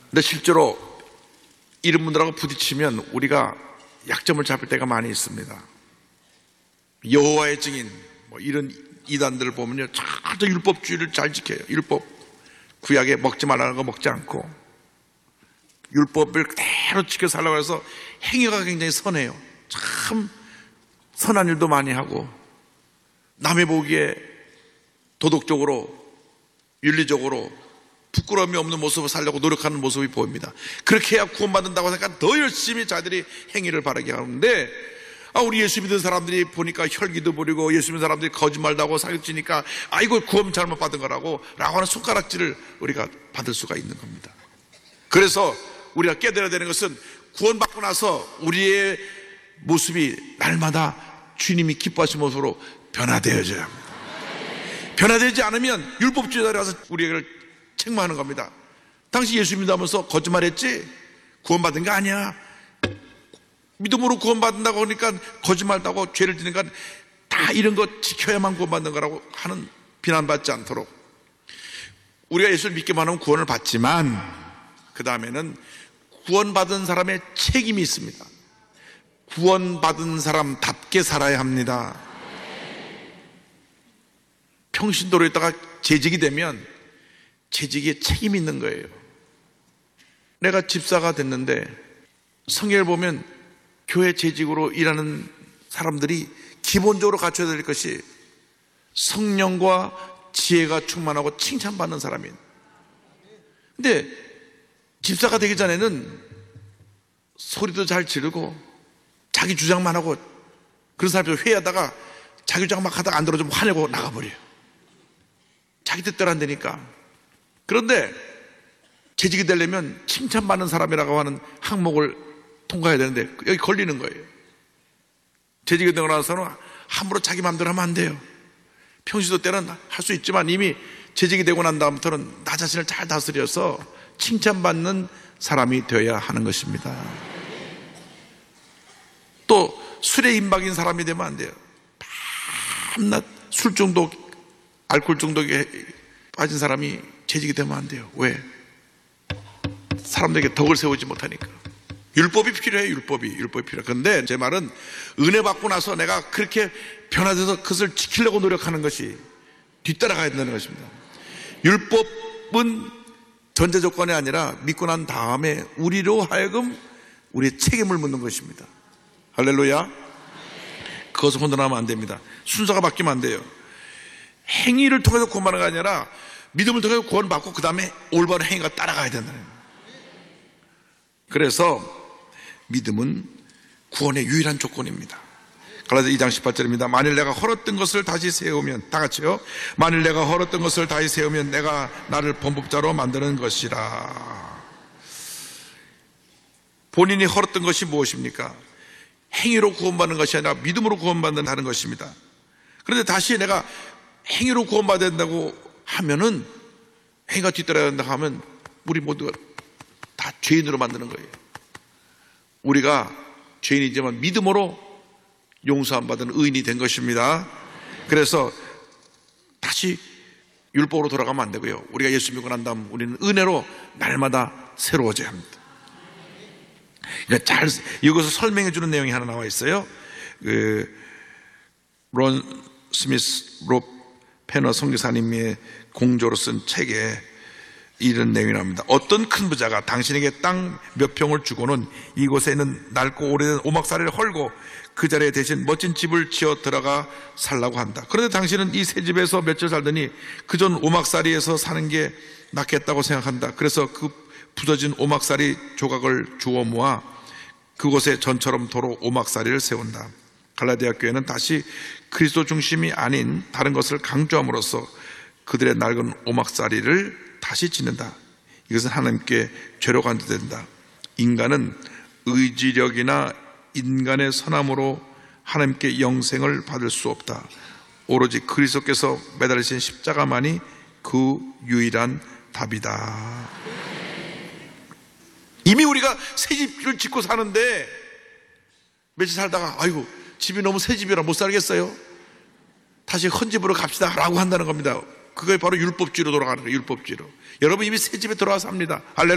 근데 실제로 이런 분들하고 부딪히면 우리가 약점을 잡을 때가 많이 있습니다. 여호와의 증인 이런 이단들을 보면요, 아주 율법주의를 잘 지켜요. 율법 구약에 먹지 말라는 거 먹지 않고 율법을 그대로 지켜 살라고 해서 행위가 굉장히 선해요. 참 선한 일도 많이 하고 남의 보기에 도덕적으로 윤리적으로 부끄러움이 없는 모습을 살려고 노력하는 모습이 보입니다. 그렇게 해야 구원받는다고 생각하니까 더 열심히 자들이 행위를 바르게 하는데, 우리 예수 믿는 사람들이 보니까 혈기도 부리고 예수 믿는 사람들이 거짓말도 하고 사기치니까 이거 구원 잘못 받은 거라고 하는 손가락질을 우리가 받을 수가 있는 겁니다. 그래서 우리가 깨달아야 되는 것은 구원받고 나서 우리의 모습이 날마다 주님이 기뻐하시는 모습으로 변화되어져야 합니다. 변화되지 않으면 율법주의자라서 우리를 책망하는 겁니다. 당시 예수 믿으면서 거짓말했지? 구원받은 거 아니야. 믿음으로 구원받는다고 하니까 거짓말도 하고 죄를 지니까 다 이런 거 지켜야만 구원받는 거라고 하는, 비난받지 않도록 우리가 예수를 믿기만 하면 구원을 받지만 그 다음에는 구원받은 사람의 책임이 있습니다. 구원받은 사람답게 살아야 합니다. 평신도로 있다가 재직이 되면 재직에 책임이 있는 거예요. 내가 집사가 됐는데 성경을 보면 교회 재직으로 일하는 사람들이 기본적으로 갖춰야 될 것이 성령과 지혜가 충만하고 칭찬받는 사람이에요. 근데 집사가 되기 전에는 소리도 잘 지르고 자기 주장만 하고 그런 사람들 회의하다가 자기 주장 막 하다가 안 들어주면 화내고 나가버려요. 자기 뜻대로 안 되니까. 그런데 재직이 되려면 칭찬받는 사람이라고 하는 항목을 통과해야 되는데 여기 걸리는 거예요. 재직이 되고 나서는 함부로 자기 마음대로 하면 안 돼요. 평시도 때는 할 수 있지만 이미 재직이 되고 난 다음부터는 나 자신을 잘 다스려서 칭찬받는 사람이 되어야 하는 것입니다. 또 술에 임박인 사람이 되면 안 돼요. 밤낮 술 중독, 알코올 중독에 빠진 사람이 재직이 되면 안 돼요. 왜? 사람들에게 덕을 세우지 못하니까. 율법이 필요해요. 율법이 필요해요. 그런데 제 말은 은혜 받고 나서 내가 그렇게 변화돼서 그것을 지키려고 노력하는 것이 뒤따라가야 된다는 것입니다. 율법은 전제 조건이 아니라 믿고 난 다음에 우리로 하여금 우리의 책임을 묻는 것입니다. 할렐루야. 그것을 혼돈하면 안 됩니다. 순서가 바뀌면 안 돼요. 행위를 통해서 구원받는 게 아니라 믿음을 통해서 구원받고 그 다음에 올바른 행위가 따라가야 된다는 거예요. 그래서 믿음은 구원의 유일한 조건입니다. 갈라디아 2장 18절입니다. 만일 내가 헐었던 것을 다시 세우면, 다 같이요. 만일 내가 헐었던 것을 다시 세우면 내가 나를 범법자로 만드는 것이라. 본인이 헐었던 것이 무엇입니까? 행위로 구원받는 것이 아니라 믿음으로 구원받는다는 것입니다. 그런데 다시 내가 행위로 구원받아야 된다고 하면은, 행위가 뒤따라야 된다고 하면 우리 모두가 다 죄인으로 만드는 거예요. 우리가 죄인이지만 믿음으로 용서 안 받은 의인이 된 것입니다. 그래서 다시 율법으로 돌아가면 안 되고요. 우리가 예수 믿고 난 다음 우리는 은혜로 날마다 새로워져야 합니다. 그러니까 이것을 설명해 주는 내용이 하나 나와 있어요. 론 스미스 롭 페너 선교사님의 공조로 쓴 책에 이런 내용이 나옵니다. 어떤 큰 부자가 당신에게 땅 몇 평을 주고는 이곳에 있는 낡고 오래된 오막살이를 헐고 그 자리에 대신 멋진 집을 지어 들어가 살라고 한다. 그런데 당신은 이 새 집에서 며칠 살더니 그전 오막살이에서 사는 게 낫겠다고 생각한다. 그래서 그 부서진 오막살이 조각을 주워 모아 그곳에 전처럼 도로 오막살이를 세운다. 갈라디아 교회는 다시 그리스도 중심이 아닌 다른 것을 강조함으로써 그들의 낡은 오막살이를 다시 짓는다. 이것은 하나님께 죄로 간주된다. 인간은 의지력이나 인간의 선함으로 하나님께 영생을 받을 수 없다. 오로지 그리스도께서 매달리신 십자가만이 그 유일한 답이다. 이미 우리가 새 집을 짓고 사는데 며칠 살다가 아이고 집이 너무 새 집이라 못 살겠어요. 다시 헌 집으로 갑시다 라고 한다는 겁니다. 그게 바로 율법주의로 돌아가는 거예요. 율법주의로. 여러분 이미 새 집에 들어와서 합니다. 할렐루야.